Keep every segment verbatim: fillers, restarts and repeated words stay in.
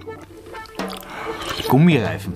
Gummireifen.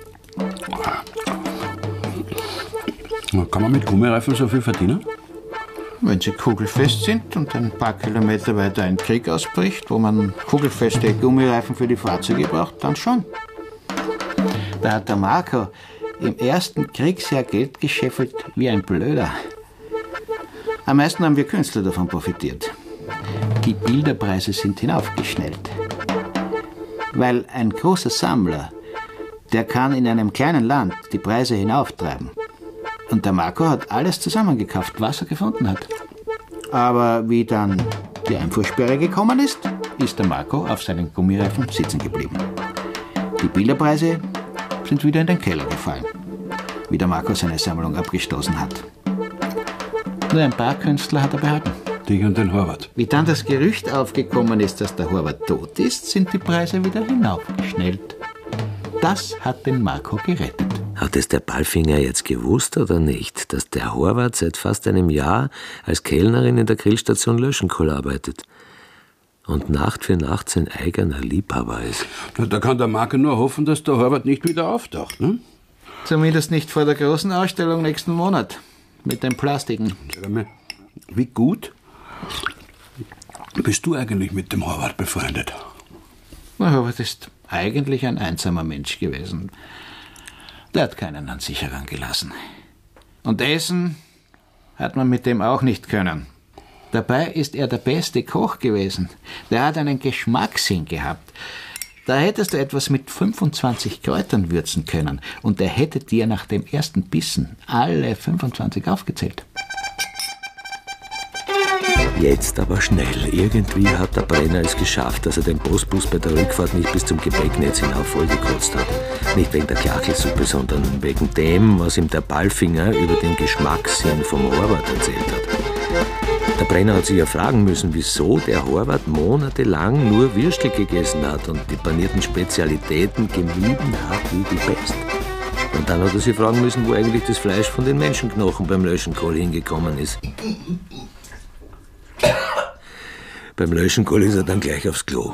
Kann man mit Gummireifen so viel verdienen? Wenn sie kugelfest sind und ein paar Kilometer weiter ein Krieg ausbricht, wo man kugelfeste Gummireifen für die Fahrzeuge braucht, dann schon. Da hat der Marco im ersten Kriegsjahr Geld gescheffelt wie ein Blöder. Am meisten haben wir Künstler davon profitiert. Die Bilderpreise sind hinaufgeschnellt. Weil ein großer Sammler, der kann in einem kleinen Land die Preise hinauftreiben. Und der Marco hat alles zusammengekauft, was er gefunden hat. Aber wie dann die Einfuhrsperre gekommen ist, ist der Marco auf seinen Gummireifen sitzen geblieben. Die Bilderpreise sind wieder in den Keller gefallen, wie der Marco seine Sammlung abgestoßen hat. Nur ein paar Künstler hat er behalten. Dich und den Horvath. Wie dann das Gerücht aufgekommen ist, dass der Horvath tot ist, sind die Preise wieder hinaufgeschnellt. Das hat den Marco gerettet. Hat es der Ballfinger jetzt gewusst oder nicht, dass der Horvath seit fast einem Jahr als Kellnerin in der Grillstation Löschenkohl arbeitet und Nacht für Nacht sein eigener Liebhaber ist? Da kann der Marco nur hoffen, dass der Horvath nicht wieder auftaucht, ne? Zumindest nicht vor der großen Ausstellung nächsten Monat mit den Plastiken. Sag mal, wie gut bist du eigentlich mit dem Horvath befreundet? Der Horvath ist eigentlich ein einsamer Mensch gewesen. Der hat keinen an sich herangelassen. Und essen hat man mit dem auch nicht können. Dabei ist er der beste Koch gewesen. Der hat einen Geschmackssinn gehabt. Da hättest du etwas mit fünfundzwanzig Kräutern würzen können und er hätte dir nach dem ersten Bissen alle fünfundzwanzig aufgezählt. Jetzt aber schnell. Irgendwie hat der Brenner es geschafft, dass er den Postbus bei der Rückfahrt nicht bis zum Gepäcknetz hinauf vollgekotzt hat. Nicht wegen der Kachelsuppe, sondern wegen dem, was ihm der Ballfinger über den Geschmackssinn vom Horvath erzählt hat. Der Brenner hat sich ja fragen müssen, wieso der Horvath monatelang nur Würstel gegessen hat und die panierten Spezialitäten gemieden hat wie die Pest. Und dann hat er sich fragen müssen, wo eigentlich das Fleisch von den Menschenknochen beim Löschenkohl hingekommen ist. Beim Löschenkohl ist er dann gleich aufs Klo.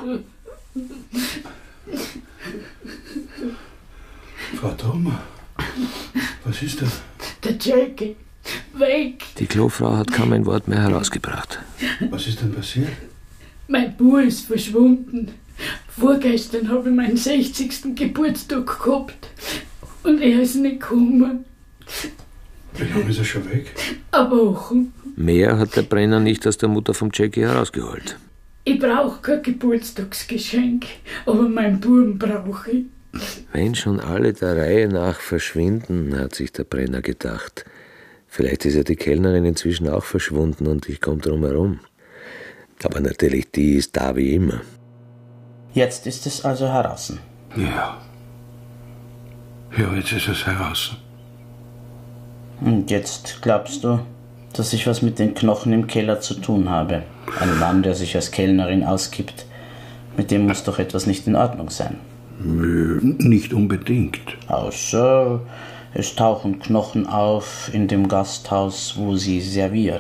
Frau Thoma, was ist das? Der Jackie, weg! Die Klofrau hat kaum ein Wort mehr herausgebracht. Was ist denn passiert? Mein Bub ist verschwunden. Vorgestern habe ich meinen sechzigsten Geburtstag gehabt und er ist nicht gekommen. Wie lange ist er schon weg? Eine Woche. Mehr hat der Brenner nicht aus der Mutter vom Jackie herausgeholt. Ich brauche kein Geburtstagsgeschenk, aber meinen Buben brauche ich. Wenn schon alle der Reihe nach verschwinden, hat sich der Brenner gedacht. Vielleicht ist ja die Kellnerin inzwischen auch verschwunden und ich komme drum herum. Aber natürlich, die ist da wie immer. Jetzt ist es also heraus. Ja. Ja, jetzt ist es heraus. Und jetzt glaubst du, dass ich was mit den Knochen im Keller zu tun habe? Ein Mann, der sich als Kellnerin ausgibt, mit dem muss doch etwas nicht in Ordnung sein. Nö, nicht unbedingt. Außer es tauchen Knochen auf in dem Gasthaus, wo sie serviert.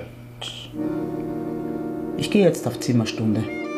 Ich gehe jetzt auf Zimmerstunde.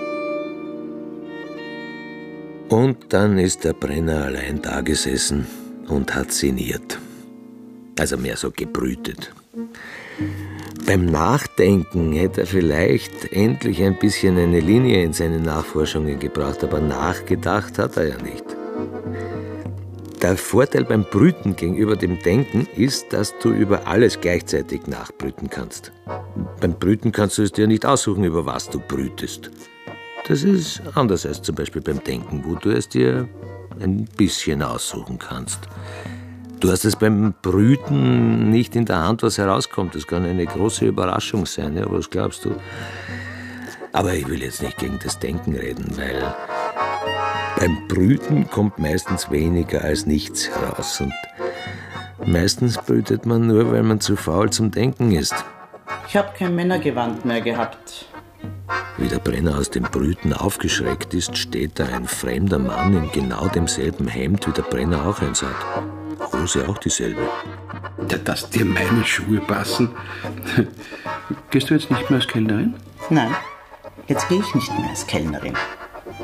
Und dann ist der Brenner allein da gesessen und hat sinniert. Also mehr so gebrütet. Beim Nachdenken hätte er vielleicht endlich ein bisschen eine Linie in seine Nachforschungen gebracht, aber nachgedacht hat er ja nicht. Der Vorteil beim Brüten gegenüber dem Denken ist, dass du über alles gleichzeitig nachbrüten kannst. Beim Brüten kannst du es dir nicht aussuchen, über was du brütest. Das ist anders als zum Beispiel beim Denken, wo du es dir ein bisschen aussuchen kannst. Du hast es beim Brüten nicht in der Hand, was herauskommt. Das kann eine große Überraschung sein, ja, was glaubst du? Aber ich will jetzt nicht gegen das Denken reden, weil beim Brüten kommt meistens weniger als nichts heraus. Und meistens brütet man nur, weil man zu faul zum Denken ist. Ich habe kein Männergewand mehr gehabt. Wie der Brenner aus dem Brüten aufgeschreckt ist, steht da ein fremder Mann in genau demselben Hemd, wie der Brenner auch eins hat. Hose auch dieselbe. Ja, dass dir meine Schuhe passen. Gehst du jetzt nicht mehr als Kellnerin? Nein, jetzt gehe ich nicht mehr als Kellnerin.